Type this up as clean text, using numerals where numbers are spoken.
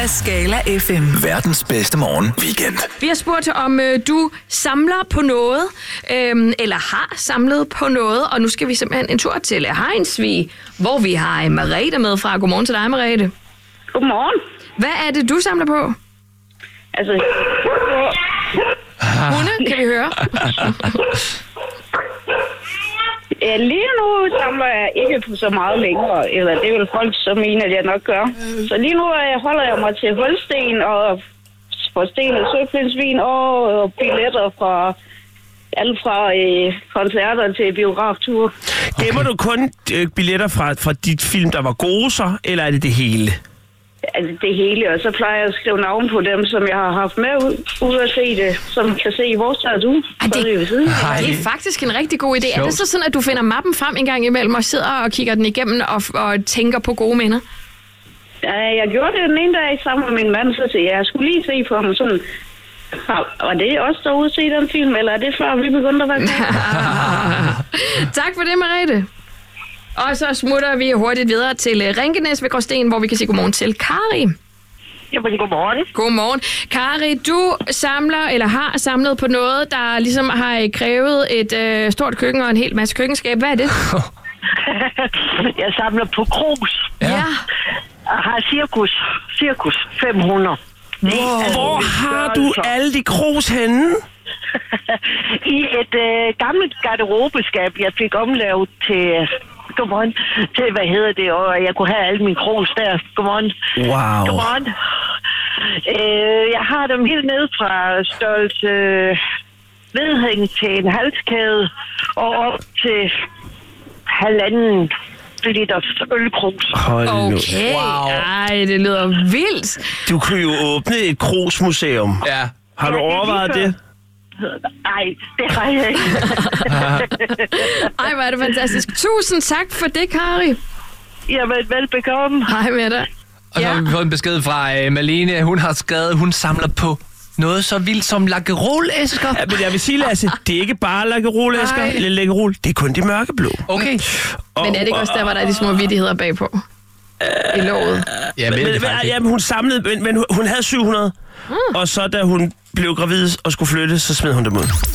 af Skala FM. Verdens bedste morgen-weekend. Vi har spurgt om du samler på noget, eller har samlet på noget, og nu skal vi simpelthen en tur til Hejnsvig, hvor vi har Merete med fra. Godmorgen til dig, Merete. Godmorgen. Hvad er det, du samler på? Altså, Hunde, kan vi høre? ja, lige nu samler jeg ikke på så meget længere, eller det er vel folk, som mener, at jeg nok gør. Så lige nu holder jeg mig til hulsten og forstenet søpindsvin og billetter fra alt fra koncerter til biografture. Gemmer du kun billetter fra dit film, der var gode så, eller er det det hele? Altså det hele, og så plejer jeg at skrive navn på dem, som jeg har haft med ud at se det, som kan se, hvor står du? Det er faktisk en rigtig god idé. Er det så sådan, at du finder mappen frem en gang imellem og sidder og kigger den igennem og tænker på gode minder? Ja, jeg gjorde det den ene dag sammen med min mand, så jeg skulle lige se på ham sådan. Var det også derude at se den film, eller er det før vi begyndte at være Tak for det, Merete. Og så smutter vi hurtigt videre til Rinkenæs ved Gråsten, hvor vi kan sige godmorgen til Kari. Jamen, godmorgen. Godmorgen. Kari, du samler eller har samlet på noget, der ligesom har krævet et stort køkken og en hel masse køkkenskab. Hvad er det? Jeg samler på krus. Ja. Jeg har cirkus 500. Wow. Hvor har du alle de krus henne? I et gammelt garderobeskab, jeg fik omlavet til... Godmorgen. Til, og jeg kunne have alle mine krus der. Godmorgen. Wow. Godmorgen. Jeg har dem helt ned fra størrelse vedhæng til en halskæde og op til 1,5 liters ølkrus. Okay. Wow. Ej, det lyder vildt. Du kunne jo åbne et krusmuseum. Ja. Har du overvejet det? Nej, det har jeg ikke. Ej, hvor er det fantastisk. Tusind tak for det, Kari. Jamen, velbekomme. Hej med dig. Og så har vi fået en besked fra Malene. Hun har skrevet, hun samler på noget så vildt som lakkerol-æsker. Ja, men jeg vil sige, Lasse, det er ikke bare lakkerol-æsker eller lakkerol. Det er kun de mørkeblå. Okay. Men er det ikke også der, hvor der er de små vittigheder bagpå? I låget. Ja, men hun samlede, men hun havde 700. Og så da hun blev gravid og skulle flytte, så smed hun dem ud.